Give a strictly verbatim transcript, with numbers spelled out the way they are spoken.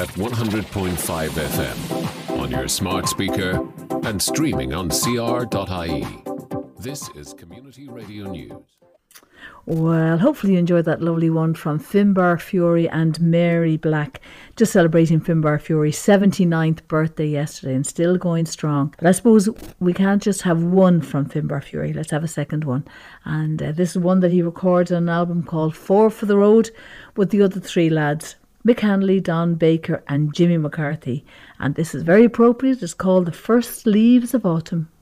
at one hundred point five F M, on your smart speaker, and streaming on c r dot i e. This is Community Radio News. Well, hopefully you enjoyed that lovely one from Finbar Fury and Mary Black, just celebrating Finbar Fury's seventy-ninth birthday yesterday and still going strong. But I suppose we can't just have one from Finbar Fury, let's have a second one. And uh, this is one that he recorded on an album called Four for the Road with the other three lads, Mick Hanley, Don Baker and Jimmy McCarthy. And this is very appropriate, it's called The First Leaves of Autumn.